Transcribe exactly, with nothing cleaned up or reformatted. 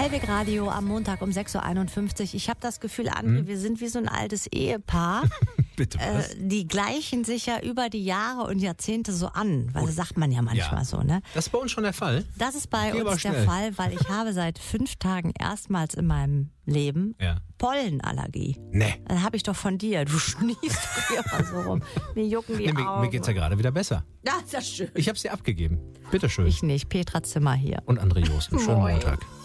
Playback Radio am Montag um sechs Uhr einundfünfzig. Ich habe das Gefühl, André, hm? wir sind wie so ein altes Ehepaar. Bitte was? Äh, die gleichen sich ja über die Jahre und Jahrzehnte so an, weil das sagt man ja manchmal ja. so, ne? Das ist bei uns schon der Fall. Das ist bei Geh uns der schnell. Fall, weil ich habe seit fünf Tagen erstmals in meinem Leben Ja. Pollenallergie. Nee. Das habe ich doch von dir. Du schniefst hier mal so rum. Mir jucken die nee mir, Augen. mir geht's ja gerade wieder besser. Ja, ist ja schön. Ich habe sie abgegeben. Bitteschön. Ich nicht. Petra Zimmer hier. Und André Joosten. Schönen Moin. Montag.